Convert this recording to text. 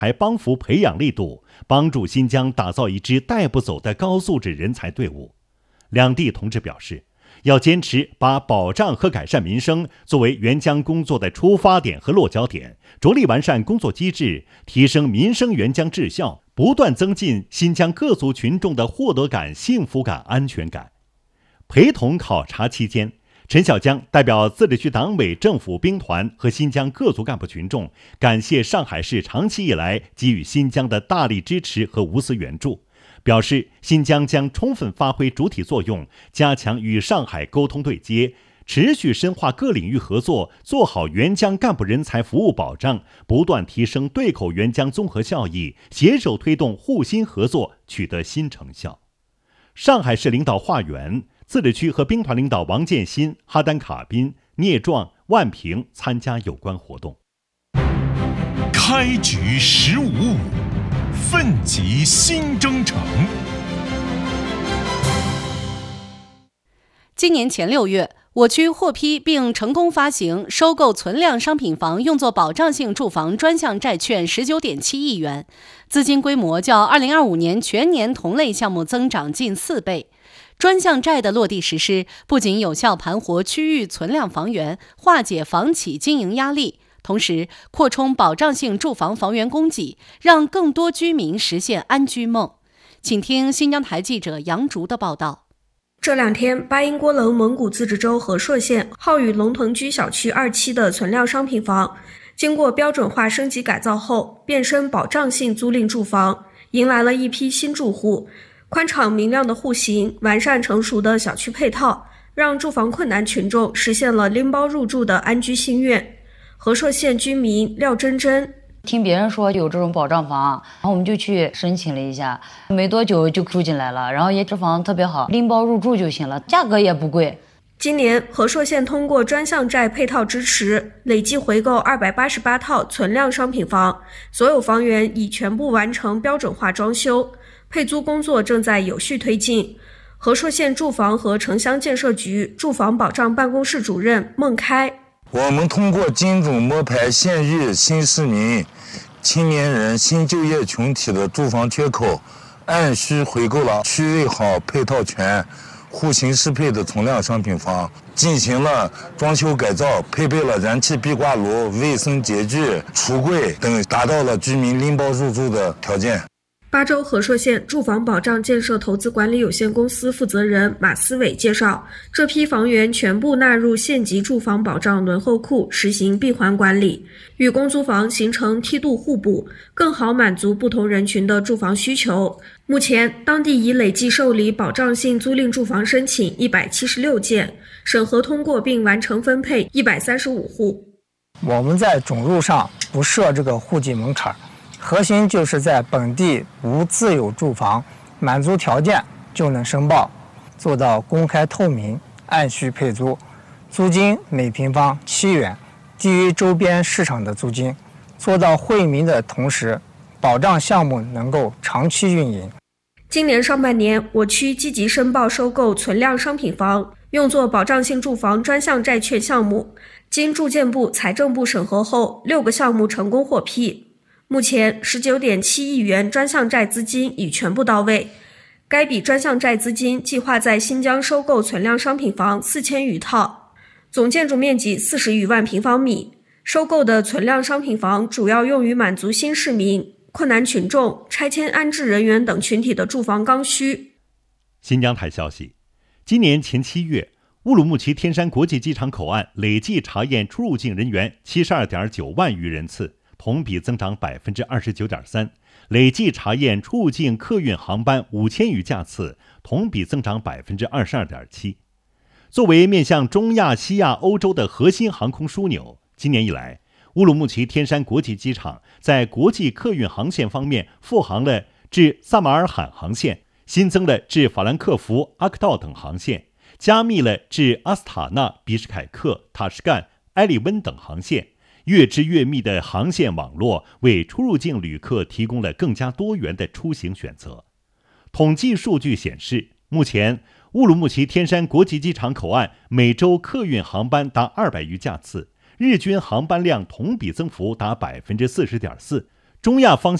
还帮扶培养力度，帮助新疆打造一支带不走的高素质人才队伍。两地同志表示，要坚持把保障和改善民生作为援疆工作的出发点和落脚点，着力完善工作机制，提升民生援疆质效，不断增进新疆各族群众的获得感、幸福感、安全感。陪同考察期间，陈小江代表自治区党委政府兵团和新疆各族干部群众，感谢上海市长期以来给予新疆的大力支持和无私援助，表示新疆将充分发挥主体作用，加强与上海沟通对接，持续深化各领域合作，做好援疆干部人才服务保障，不断提升对口援疆综合效益，携手推动沪新合作取得新成效。上海市领导华元、自治区和兵团领导王建新、哈丹卡宾、聂壮、万平参加有关活动。 开局时无误，奋楫新征程。 今年前6月，我区获批并成功发行收购存量商品房用作保障性住房专项债券 19.7 亿元，资金规模较2025年全年同类项目增长近4倍。专项债的落地实施，不仅有效盘活区域存量房源，化解房企经营压力，同时扩充保障性住房房源供给，让更多居民实现安居梦。请听新疆台记者杨竹的报道。 这2天，巴音郭楞蒙古自治州和硕县浩宇龙腾居小区2期的存量商品房，经过标准化升级改造后，变身保障性租赁住房，迎来了一批新住户。宽敞明亮的户型，完善成熟的小区配套，让住房困难群众实现了拎包入住的安居心愿。和硕县居民廖真真， 听别人说有这种保障房，然后我们就去申请了一下，没多久就住进来了，然后这房特别好，拎包入住就行了，价格也不贵。 今年和硕县通过专项债配套支持，累计回购288套存量商品房，所有房源已全部完成标准化装修，配租工作正在有序推进。和硕县住房和城乡建设局住房保障办公室主任孟开， 我们通过精准摸排县域新市民、青年人、新就业群体的住房缺口，按需回购了区位好、配套全、户型适配的存量商品房，进行了装修改造，配备了燃气壁挂炉、卫生洁具、橱柜等，达到了居民拎包入住的条件。 巴州和硕县住房保障建设投资管理有限公司负责人马思伟介绍，这批房源全部纳入县级住房保障轮候库，实行闭环管理，与公租房形成梯度互补，更好满足不同人群的住房需求。目前，当地已累计受理保障性租赁住房申请176件，审核通过并完成分配135户。 我们在准入上不设这个户籍门槛，核心就是在本地无自有住房，满足条件就能申报，做到公开透明，按需配租，租金每平方7元，低于周边市场的租金，做到惠民的同时，保障项目能够长期运营。 今年上半年，我区积极申报收购存量商品房，用作保障性住房专项债券项目，经住建部、财政部审核后，6个项目成功获批。目前 19.7 亿元专项债资金已全部到位，该笔专项债资金计划在新疆收购存量商品房4000余套，总建筑面积40余万平方米。收购的存量商品房主要用于满足新市民、困难群众、拆迁安置人员等群体的住房刚需。 新疆台消息，今年前7月，乌鲁木齐天山国际机场口岸累计查验出入境人员 72.9 万余人次，同比增长 29.3%， 累计查验出入境客运航班5000余架次，同比增长 22.7%。 作为面向中亚、西亚、欧洲的核心航空枢纽，今年以来，乌鲁木齐天山国际机场在国际客运航线方面复航了至萨马尔罕航线，新增了至法兰克福、阿克道等航线，加密了至阿斯塔纳、比什凯克、塔什干、埃利温等航线，越织越密的航线网络为出入境旅客提供了更加多元的出行选择。统计数据显示，目前乌鲁木齐天山国际机场口岸每周客运航班达200余架次，日均航班量同比增幅达 40.4%， 中亚方